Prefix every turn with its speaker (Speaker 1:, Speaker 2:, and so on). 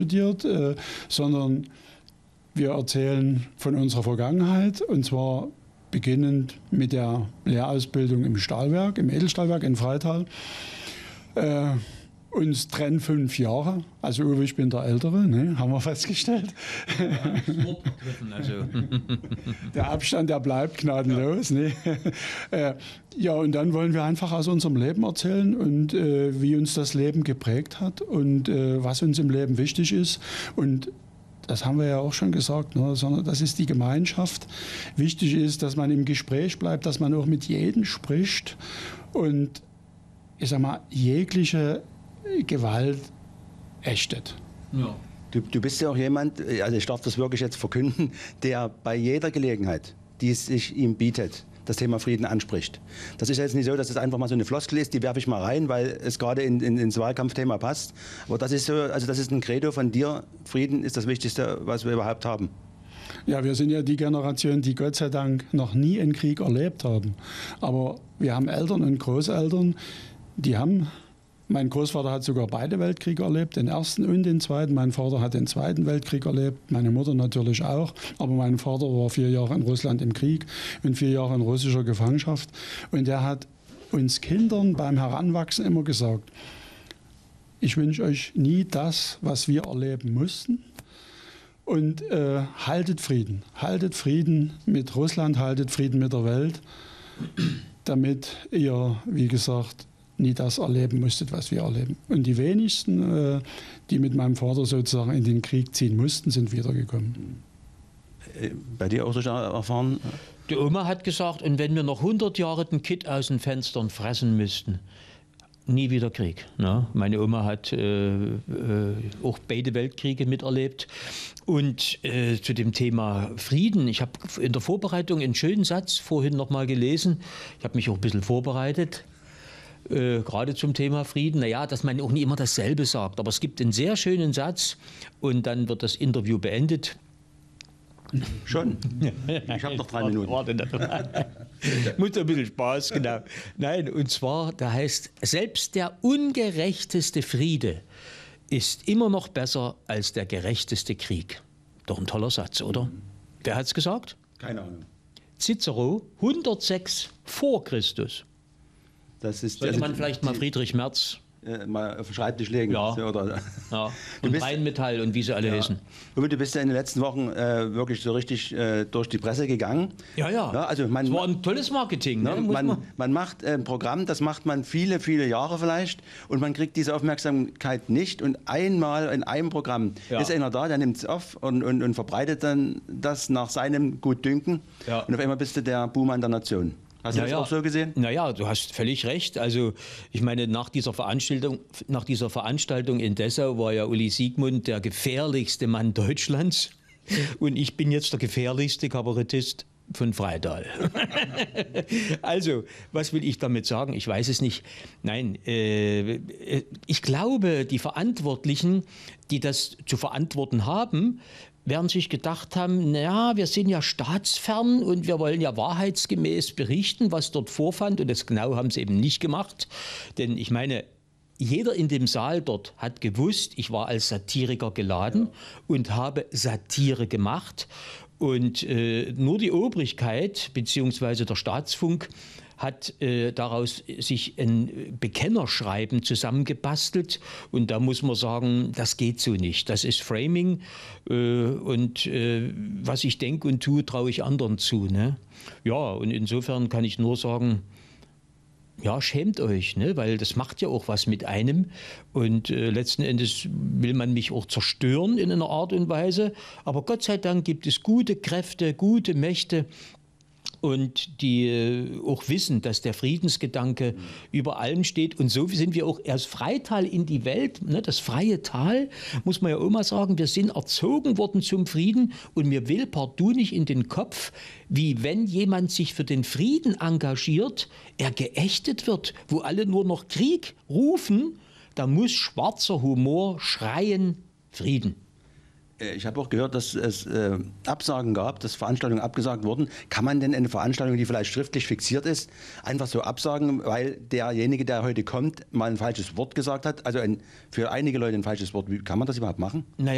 Speaker 1: studiert, sondern wir erzählen von unserer Vergangenheit, und zwar beginnend mit der Lehrausbildung im Stahlwerk, im Edelstahlwerk in Freital. Uns trennen 5 Jahre, also Uwe, ich bin der Ältere, ne, haben wir festgestellt.
Speaker 2: Also.
Speaker 1: Der Abstand, der bleibt gnadenlos. Ne? Ja, und dann wollen wir einfach aus unserem Leben erzählen und wie uns das Leben geprägt hat und was uns im Leben wichtig ist. Und das haben wir ja auch schon gesagt, ne? Sondern das ist die Gemeinschaft. Wichtig ist, dass man im Gespräch bleibt, dass man auch mit jedem spricht und ich sag mal, jegliche Gewalt ächtet.
Speaker 3: Ja. Du bist ja auch jemand, also ich darf das wirklich jetzt verkünden, der bei jeder Gelegenheit, die es sich ihm bietet, das Thema Frieden anspricht. Das ist jetzt nicht so, dass es einfach mal so eine Floskel ist, die werfe ich mal rein, weil es gerade ins Wahlkampfthema passt. Aber das ist so, also das ist ein Credo von dir. Frieden ist das Wichtigste, was wir überhaupt haben.
Speaker 1: Ja, wir sind ja die Generation, die Gott sei Dank noch nie einen Krieg erlebt haben. Aber wir haben Eltern und Großeltern, die haben... Mein Großvater hat sogar beide Weltkriege erlebt, den ersten und den zweiten. Mein Vater hat den zweiten Weltkrieg erlebt, meine Mutter natürlich auch. Aber mein Vater war 4 Jahre in Russland im Krieg und 4 Jahre in russischer Gefangenschaft. Und er hat uns Kindern beim Heranwachsen immer gesagt, ich wünsche euch nie das, was wir erleben mussten. Und haltet Frieden mit Russland, haltet Frieden mit der Welt, damit ihr, wie gesagt, nie das erleben musstet, was wir erleben. Und die wenigsten, die mit meinem Vater sozusagen in den Krieg ziehen mussten, sind wiedergekommen.
Speaker 3: Bei dir auch so erfahren?
Speaker 2: Die Oma hat gesagt, und wenn wir noch 100 Jahre den Kitt aus den Fenstern fressen müssten, nie wieder Krieg. Ne? Meine Oma hat auch beide Weltkriege miterlebt. Und zu dem Thema Frieden, ich habe in der Vorbereitung einen schönen Satz vorhin noch mal gelesen. Ich habe mich auch ein bisschen vorbereitet. Gerade zum Thema Frieden, naja, dass man auch nicht immer dasselbe sagt, aber es gibt einen sehr schönen Satz und dann wird das Interview beendet.
Speaker 3: Schon? Ich habe noch 3 Minuten.
Speaker 2: Warte, muss ein bisschen Spaß, genau. Nein, und zwar, da heißt, selbst der ungerechteste Friede ist immer noch besser als der gerechteste Krieg. Doch ein toller Satz, oder? Wer hat es gesagt?
Speaker 3: Keine Ahnung.
Speaker 2: Cicero, 106 vor Christus.
Speaker 3: Das ist,
Speaker 2: sollte man vielleicht mal Friedrich Merz
Speaker 3: mal auf den Schreibtisch legen.
Speaker 2: Ja.
Speaker 3: Oder?
Speaker 2: Ja. Und Rheinmetall und wie sie alle heißen.
Speaker 3: Du bist ja in den letzten Wochen wirklich so richtig durch die Presse gegangen.
Speaker 2: Ja.
Speaker 3: Also
Speaker 2: das war ein tolles Marketing. Ne?
Speaker 3: Man macht ein Programm, das macht man viele, viele Jahre vielleicht und man kriegt diese Aufmerksamkeit nicht. Und einmal in einem Programm ist einer da, der nimmt es auf und verbreitet dann das nach seinem Gutdünken. Ja. Und auf einmal bist du der Buhmann der Nation. Hast du das auch so gesehen?
Speaker 2: Naja, du hast völlig recht. Also ich meine, nach dieser Veranstaltung in Dessau war ja Uli Siegmund der gefährlichste Mann Deutschlands. Und ich bin jetzt der gefährlichste Kabarettist von Freital. Also, was will ich damit sagen? Ich weiß es nicht. Nein, ich glaube, die Verantwortlichen, die das zu verantworten haben, werden sich gedacht haben, naja, wir sind ja staatsfern und wir wollen ja wahrheitsgemäß berichten, was dort vorfand. Und das genau haben sie eben nicht gemacht. Denn ich meine, jeder in dem Saal dort hat gewusst, ich war als Satiriker geladen und habe Satire gemacht. Und nur die Obrigkeit bzw. der Staatsfunk hat daraus sich ein Bekennerschreiben zusammengebastelt. Und da muss man sagen, das geht so nicht. Das ist Framing. Und was ich denke und tue, traue ich anderen zu. Ne? Ja, und insofern kann ich nur sagen, ja, schämt euch, ne? Weil das macht ja auch was mit einem. Und letzten Endes will man mich auch zerstören in einer Art und Weise. Aber Gott sei Dank gibt es gute Kräfte, gute Mächte, und die auch wissen, dass der Friedensgedanke über allem steht. Und so sind wir auch aus Freital in die Welt, ne, das freie Tal, muss man ja auch mal sagen, wir sind erzogen worden zum Frieden und mir will partout nicht in den Kopf, wie wenn jemand sich für den Frieden engagiert, er geächtet wird, wo alle nur noch Krieg rufen, da muss schwarzer Humor schreien, Frieden.
Speaker 3: Ich habe auch gehört, dass es Absagen gab, dass Veranstaltungen abgesagt wurden. Kann man denn eine Veranstaltung, die vielleicht schriftlich fixiert ist, einfach so absagen, weil derjenige, der heute kommt, mal ein falsches Wort gesagt hat? Also für einige Leute ein falsches Wort. Wie kann man das überhaupt machen?
Speaker 2: Naja,